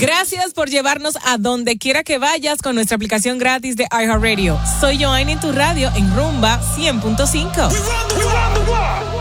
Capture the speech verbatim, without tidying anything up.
Gracias por llevarnos a donde quiera que vayas con nuestra aplicación gratis de iHeartRadio. Soy Joanny en tu radio en Rumba cien punto cinco.